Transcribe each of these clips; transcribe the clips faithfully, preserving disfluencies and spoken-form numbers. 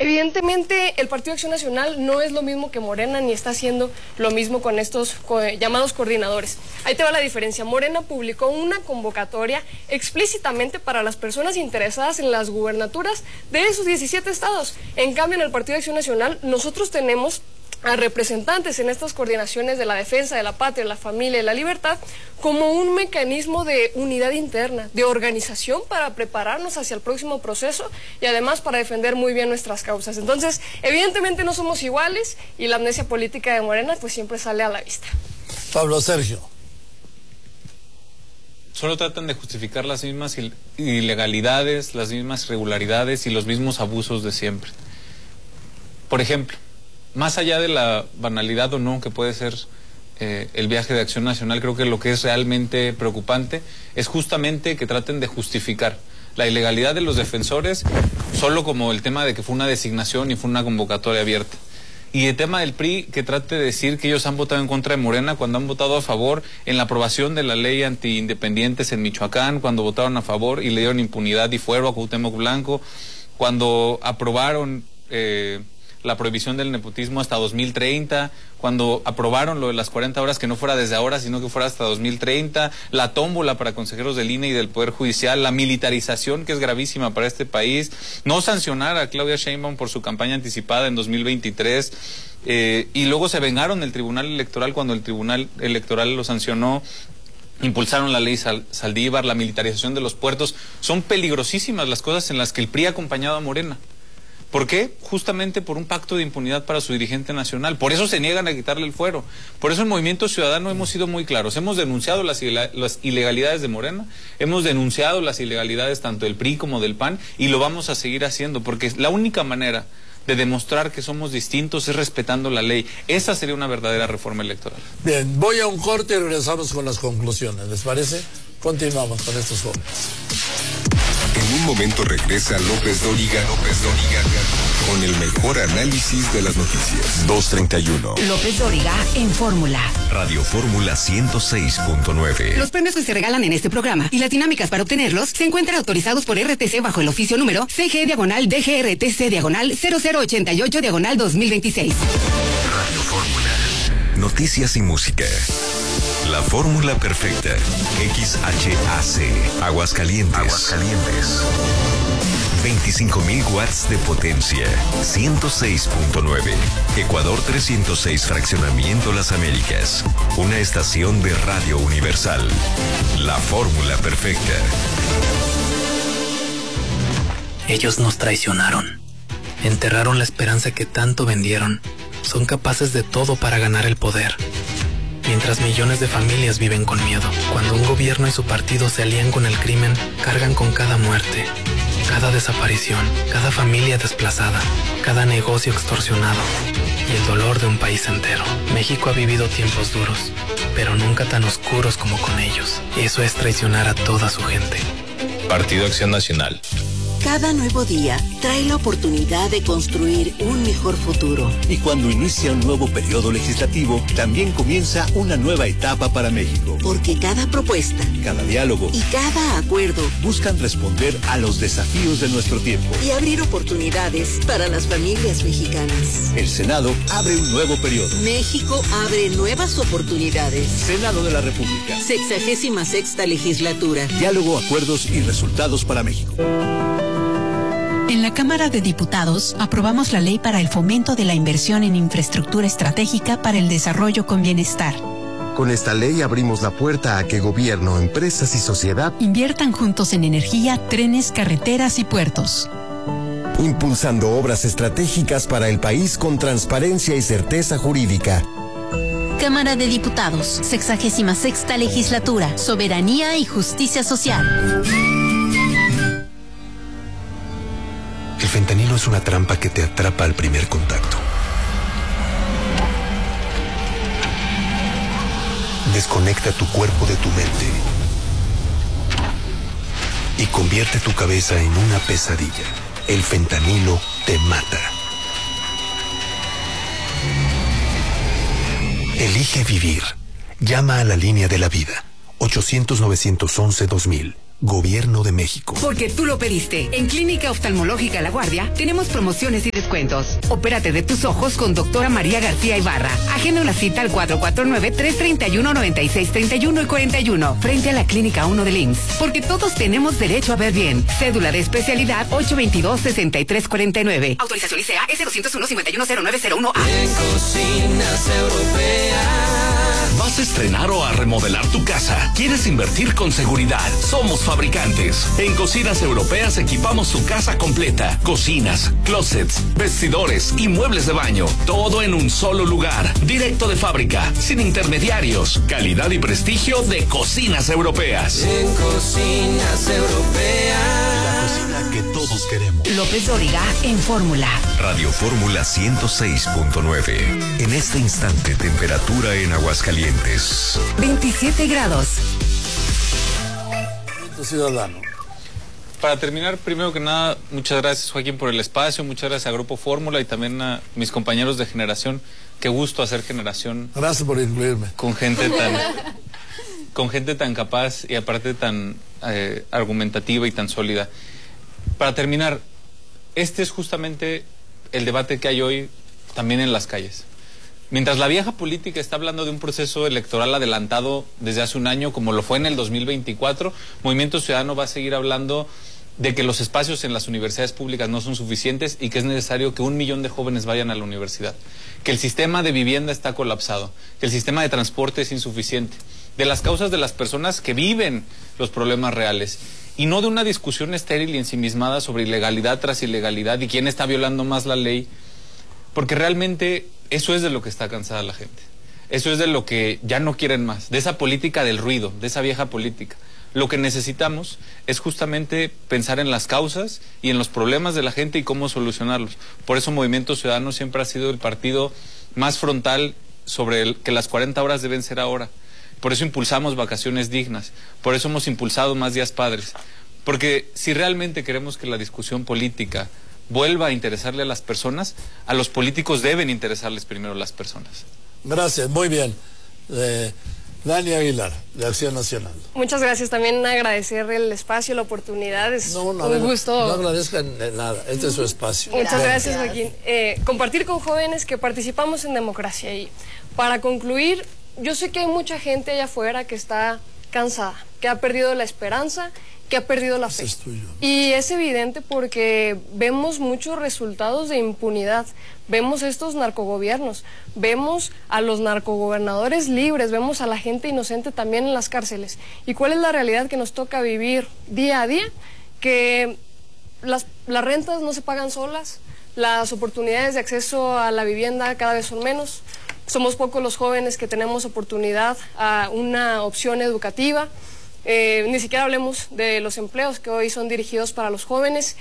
Evidentemente, el Partido Acción Nacional no es lo mismo que Morena, ni está haciendo lo mismo con estos co llamados coordinadores. Ahí te va la diferencia. Morena publicó una convocatoria explícitamente para las personas interesadas en las gubernaturas de esos diecisiete estados. En cambio, en el Partido Acción Nacional, nosotros tenemos a representantes en estas coordinaciones de la defensa de la patria, la familia y la libertad como un mecanismo de unidad interna, de organización para prepararnos hacia el próximo proceso y además para defender muy bien nuestras causas. Entonces, evidentemente no somos iguales y la amnesia política de Morena pues siempre sale a la vista. Pablo Sergio. Solo tratan de justificar las mismas ilegalidades, las mismas irregularidades y los mismos abusos de siempre. Por ejemplo, más allá de la banalidad o no que puede ser eh, el viaje de Acción Nacional, creo que lo que es realmente preocupante es justamente que traten de justificar la ilegalidad de los defensores solo como el tema de que fue una designación y fue una convocatoria abierta. Y el tema del P R I, que trate de decir que ellos han votado en contra de Morena cuando han votado a favor en la aprobación de la ley anti-independientes en Michoacán, cuando votaron a favor y le dieron impunidad y fuero a Cuauhtémoc Blanco, cuando aprobaron Eh, la prohibición del nepotismo hasta dos mil treinta, cuando aprobaron lo de las cuarenta horas que no fuera desde ahora, sino que fuera hasta dos mil treinta, la tómbola para consejeros del I N E y del Poder Judicial, la militarización que es gravísima para este país, no sancionar a Claudia Sheinbaum por su campaña anticipada en dos mil veintitrés, eh, y luego se vengaron del Tribunal Electoral cuando el Tribunal Electoral lo sancionó. Impulsaron la ley Sal Saldívar, la militarización de los puertos. Son peligrosísimas las cosas en las que el P R I ha acompañado a Morena. ¿Por qué? Justamente por un pacto de impunidad para su dirigente nacional. Por eso se niegan a quitarle el fuero. Por eso en Movimiento Ciudadano hemos sido muy claros. Hemos denunciado las, las ilegalidades de Morena, hemos denunciado las ilegalidades tanto del P R I como del P A N y lo vamos a seguir haciendo porque la única manera de demostrar que somos distintos es respetando la ley. Esa sería una verdadera reforma electoral. Bien, voy a un corte y regresamos con las conclusiones. ¿Les parece? Continuamos con estos jóvenes. En un momento regresa López Dóriga, López Dóriga, con el mejor análisis de las noticias. dos treinta y uno. López Dóriga en Fórmula. Radio Fórmula ciento seis punto nueve. Los premios que se regalan en este programa y las dinámicas para obtenerlos se encuentran autorizados por R T C bajo el oficio número C G diagonal D G R T C diagonal cero cero ochenta y ocho diagonal dos mil veintiséis. Radio Fórmula. Noticias y música. La fórmula perfecta. X H A C. Aguascalientes. Aguascalientes. veinticinco mil watts de potencia. ciento seis punto nueve. Ecuador trescientos seis Fraccionamiento Las Américas. Una estación de Radio Universal. La fórmula perfecta. Ellos nos traicionaron. Enterraron la esperanza que tanto vendieron. Son capaces de todo para ganar el poder. Mientras millones de familias viven con miedo. Cuando un gobierno y su partido se alían con el crimen, cargan con cada muerte, cada desaparición, cada familia desplazada, cada negocio extorsionado y el dolor de un país entero. México ha vivido tiempos duros, pero nunca tan oscuros como con ellos. Eso es traicionar a toda su gente. Partido Acción Nacional. Cada nuevo día trae la oportunidad de construir un mejor futuro. Y cuando inicia un nuevo periodo legislativo, también comienza una nueva etapa para México. Porque cada propuesta, cada diálogo y cada acuerdo buscan responder a los desafíos de nuestro tiempo y abrir oportunidades para las familias mexicanas. El Senado abre un nuevo periodo. México abre nuevas oportunidades. Senado de la República. Sexagésima sexta legislatura. Diálogo, acuerdos y resultados para México. En la Cámara de Diputados aprobamos la ley para el fomento de la inversión en infraestructura estratégica para el desarrollo con bienestar. Con esta ley abrimos la puerta a que gobierno, empresas y sociedad inviertan juntos en energía, trenes, carreteras y puertos. Impulsando obras estratégicas para el país con transparencia y certeza jurídica. Cámara de Diputados, sexagésima sexta legislatura, soberanía y justicia social. El fentanilo es una trampa que te atrapa al primer contacto. Desconecta tu cuerpo de tu mente y convierte tu cabeza en una pesadilla. El fentanilo te mata. Elige vivir. Llama a la línea de la vida. ochocientos, novecientos once, dos mil. Gobierno de México. Porque tú lo pediste. En Clínica Oftalmológica La Guardia tenemos promociones y descuentos. Opérate de tus ojos con doctora María García Ibarra. Agenda una cita al cuatro cuatro nueve, tres tres uno, nueve seis tres uno y cuarenta y uno frente a la Clínica uno del I M S S. Porque todos tenemos derecho a ver bien. Cédula de especialidad ocho veintidós, sesenta y tres cuarenta y nueve. Autorización I C E A S doscientos uno, cincuenta y uno cero nueve cero uno A. En Cocinas Europeas. ¿Vas a estrenar o a remodelar tu casa? ¿Quieres invertir con seguridad? Somos fabricantes. En Cocinas Europeas equipamos tu casa completa. Cocinas, closets, vestidores y muebles de baño. Todo en un solo lugar. Directo de fábrica, sin intermediarios. Calidad y prestigio de Cocinas Europeas. En Cocinas Europeas. La cocina que todos queremos. López Dóriga en Fórmula. Radio Fórmula ciento seis punto nueve. En este instante, temperatura en Aguascalientes. veintisiete grados. Ciudadano. Para terminar, primero que nada, muchas gracias, Joaquín, por el espacio, muchas gracias a Grupo Fórmula y también a mis compañeros de generación. Qué gusto hacer generación. Gracias por incluirme. Con gente tan, con gente tan capaz y aparte tan eh, argumentativa y tan sólida. Para terminar, este es justamente el debate que hay hoy también en las calles. Mientras la vieja política está hablando de un proceso electoral adelantado desde hace un año, como lo fue en el dos mil veinticuatro, Movimiento Ciudadano va a seguir hablando de que los espacios en las universidades públicas no son suficientes y que es necesario que un millón de jóvenes vayan a la universidad, que el sistema de vivienda está colapsado, que el sistema de transporte es insuficiente, de las causas de las personas que viven los problemas reales, y no de una discusión estéril y ensimismada sobre ilegalidad tras ilegalidad y quién está violando más la ley, porque realmente eso es de lo que está cansada la gente. Eso es de lo que ya no quieren más, de esa política del ruido, de esa vieja política. Lo que necesitamos es justamente pensar en las causas y en los problemas de la gente y cómo solucionarlos. Por eso Movimiento Ciudadano siempre ha sido el partido más frontal sobre el que las cuarenta horas deben ser ahora. Por eso impulsamos vacaciones dignas, por eso hemos impulsado más días padres. Porque si realmente queremos que la discusión política vuelva a interesarle a las personas, a los políticos deben interesarles primero las personas. Gracias, muy bien. Eh, Dani Aguilar, de Acción Nacional. Muchas gracias, también agradecer el espacio, la oportunidad, es no, no, un ver, gusto. No agradezcan nada, este es su espacio. Muchas Bien. gracias, Joaquín. Eh, compartir con jóvenes que participamos en democracia. Y para concluir, yo sé que hay mucha gente allá afuera que está cansada, que ha perdido la esperanza, que ha perdido la fe. Y es evidente porque vemos muchos resultados de impunidad, vemos estos narcogobiernos, vemos a los narcogobernadores libres, vemos a la gente inocente también en las cárceles. ¿Y cuál es la realidad que nos toca vivir día a día? Que las, las rentas no se pagan solas, las oportunidades de acceso a la vivienda cada vez son menos, somos pocos los jóvenes que tenemos oportunidad a una opción educativa. Eh, ni siquiera hablemos de los empleos que hoy son dirigidos para los jóvenes,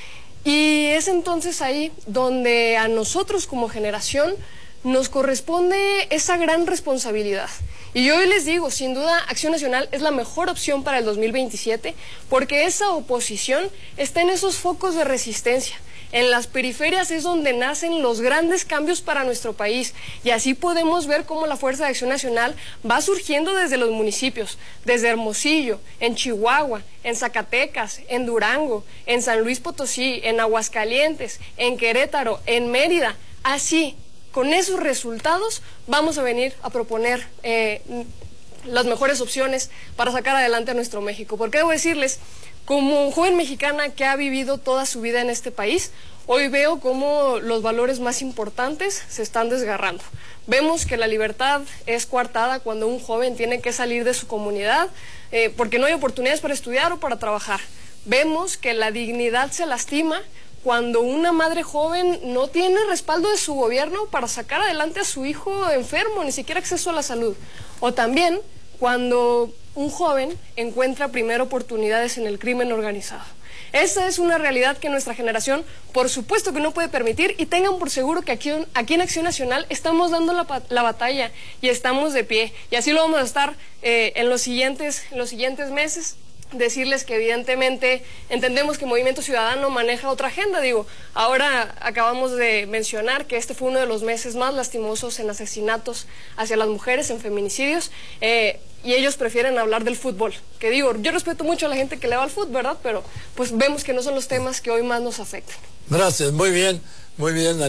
y es entonces ahí donde a nosotros como generación nos corresponde esa gran responsabilidad. Y yo hoy les digo, sin duda, Acción Nacional es la mejor opción para el dos mil veintisiete, porque esa oposición está en esos focos de resistencia. En las periferias es donde nacen los grandes cambios para nuestro país, y así podemos ver cómo la Fuerza de Acción Nacional va surgiendo desde los municipios, desde Hermosillo, en Chihuahua, en Zacatecas, en Durango, en San Luis Potosí, en Aguascalientes, en Querétaro, en Mérida. Así, con esos resultados, vamos a venir a proponer eh, las mejores opciones para sacar adelante a nuestro México. Porque debo decirles, como joven mexicana que ha vivido toda su vida en este país, hoy veo cómo los valores más importantes se están desgarrando. Vemos que la libertad es coartada cuando un joven tiene que salir de su comunidad eh, porque no hay oportunidades para estudiar o para trabajar. Vemos que la dignidad se lastima cuando una madre joven no tiene respaldo de su gobierno para sacar adelante a su hijo enfermo, ni siquiera acceso a la salud. O también cuando un joven encuentra primero oportunidades en el crimen organizado. Esa es una realidad que nuestra generación, por supuesto que no puede permitir, y tengan por seguro que aquí, aquí en Acción Nacional estamos dando la, la batalla y estamos de pie. Y así lo vamos a estar eh, en los siguientes, en los siguientes meses. Decirles que evidentemente entendemos que Movimiento Ciudadano maneja otra agenda. Digo, ahora acabamos de mencionar que este fue uno de los meses más lastimosos en asesinatos hacia las mujeres, en feminicidios. Eh, y ellos prefieren hablar del fútbol. Que digo, yo respeto mucho a la gente que le va al fútbol, ¿verdad? Pero pues vemos que no son los temas que hoy más nos afectan. Gracias, muy bien, muy bien.